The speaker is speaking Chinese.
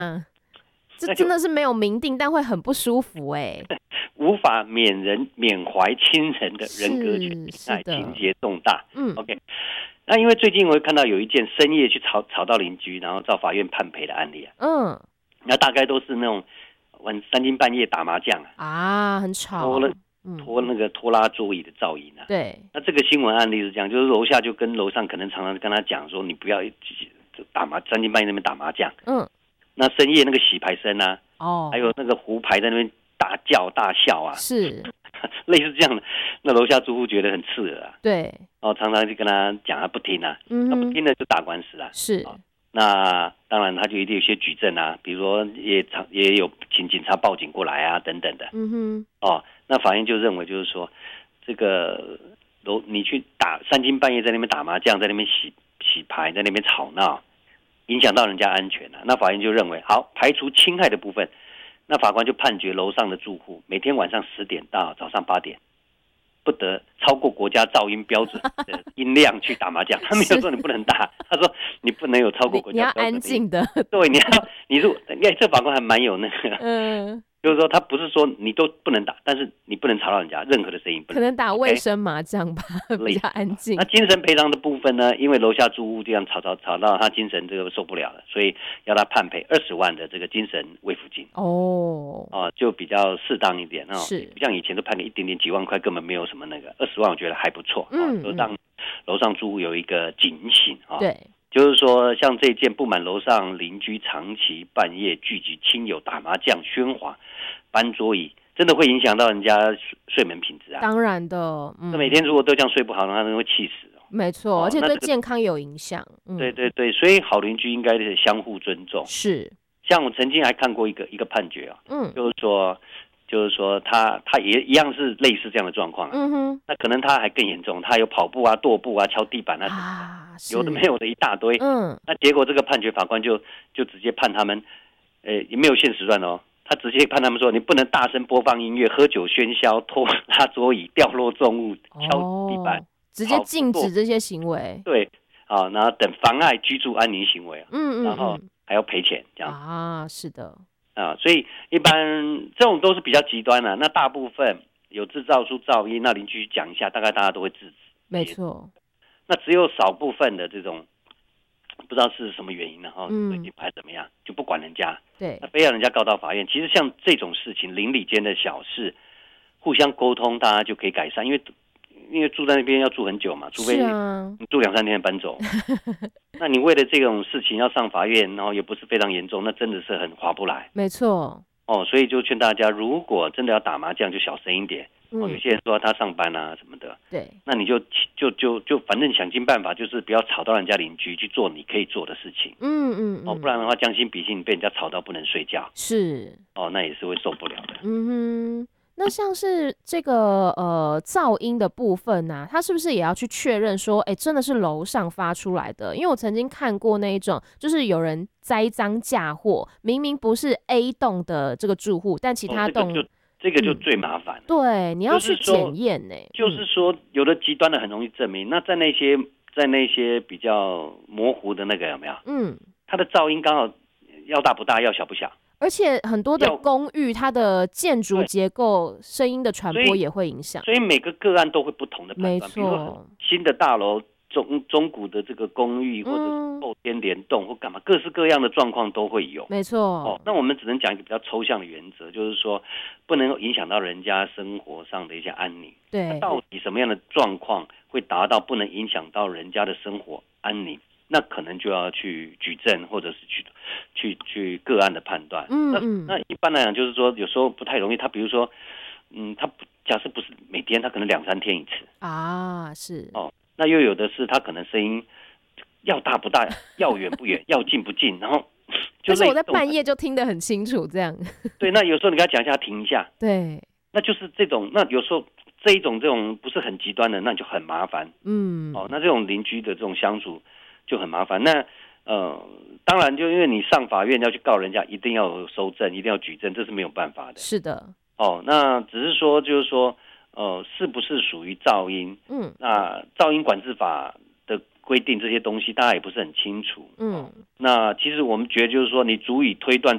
这真的是没有明定，但会很不舒服无法缅怀亲人的人格权侵害，情节重大。OK。那因为最近我会看到有一件深夜去吵到邻居，然后到法院判赔的案例那大概都是那种三更半夜打麻将很吵， 拖那个拖拉桌椅的噪音对。 那这个新闻案例是这样，就是楼下就跟楼上可能常常跟他讲说，你不要三更半夜那边打麻将。那深夜那个洗牌声还有那个胡牌在那边大叫大笑是类似这样的，那楼下住户觉得很刺耳对， 常常就跟他讲他不听他不听了就打官司是那当然他就一定有些举证比如说也有请警察报警过来等等的那法院就认为就是说这个你去三更半夜在那边打麻将，在那边洗牌，在那边吵闹，影响到人家安全那法院就认为好，排除侵害的部分，那法官就判决楼上的住户每天晚上10点到早上8点不得超过国家噪音标准的音量去打麻将。他没有说你不能打，他说你不能有超过国家标准的音量。 你要安静的。 对，这法官还蛮有那个就是说他不是说你都不能打，但是你不能吵到人家，任何的声音不能。 可能打卫生麻将吧比较安静。 那精神赔偿的部分呢，因为楼下住户这样吵到他精神这个受不了了，所以要他判赔20万的这个精神慰抚金就比较适当一点是不像以前都判了一点点几万块，根本没有什么那个20万我觉得还不错就让楼上住户有一个警醒对， 就是说像这件不满楼上邻居长期半夜聚集亲友打麻将喧哗搬桌椅，真的会影响到人家睡眠品质当然的那每天如果都这样睡不好，那会气死没错而且对健康有影响对对对，所以好邻居应该是相互尊重。 是像我曾经还看过一个判决就是说他也一样是类似这样的状况那可能他还更严重，他有跑步跺步敲地板什么的有的没有的一大堆那结果这个判决法官就直接判他们也没有限时段他直接判他们说，你不能大声播放音乐、喝酒喧嚣、拖拉桌椅、掉落重物、敲地板直接禁止这些行为。 对然后等妨碍居住安宁行为然后还要赔钱这样是的所以一般这种都是比较极端那大部分有制造出噪音，那邻居讲一下，大概大家都会制止。 没错。 那只有少部分的这种不知道是什么原因最近还怎么样就不管人家， 对， 那非要人家告到法院。其实像这种事情，邻里间的小事，互相沟通，大家就可以改善。因为住在那边要住很久嘛，除非你住2-3天搬走。那你为了这种事情要上法院，然后也不是非常严重，那真的是很划不来。 没错所以就劝大家，如果真的要打麻将，就小声一点。有些人说他上班什么的， 对， 那你就反正想尽办法，就是不要吵到人家邻居，去做你可以做的事情。不然的话将心比心，你被人家吵到不能睡觉， 是那也是会受不了的。 那像是这个噪音的部分它是不是也要去确认说真的是楼上发出来的？因为我曾经看过那一种，就是有人栽赃嫁祸，明明不是 A 栋的这个住户，但其他栋这个就最麻烦对，你要去检验就是说有的极端的很容易证明。那在那些比较模糊的那个有没有它的噪音刚好要大不大要小不小， 而且很多的公寓它的建筑结构声音的传播也会影响， 所以每个个案都会不同的判断。 没错， 比如说新的大楼中古的这个公寓或者是后天联动或干嘛，各式各样的状况都会有。 没错那我们只能讲一个比较抽象的原则，就是说不能影响到人家生活上的一些安宁。 对， 那到底什么样的状况会达到不能影响到人家的生活安宁？那可能就要去举证，或者是去个案的判断。那一般来讲，就是说有时候不太容易。他比如说，他假设不是每天，他可能2-3天一次是那又有的是他可能声音要大不大，要远不远，要近不近，然后就是我在半夜就听得很清楚这样。 对，那有时候你跟他讲一下，停一下， 对， 那就是这种。那有时候这种不是很极端的，那就很麻烦。那这种邻居的这种相处就很麻烦。那当然就因为你上法院要去告人家，一定要有收证，一定要举证，这是没有办法的。 是的。 那只是说就是说是不是属于噪音？那噪音管制法的规定这些东西大家也不是很清楚。那其实我们觉得就是说你足以推断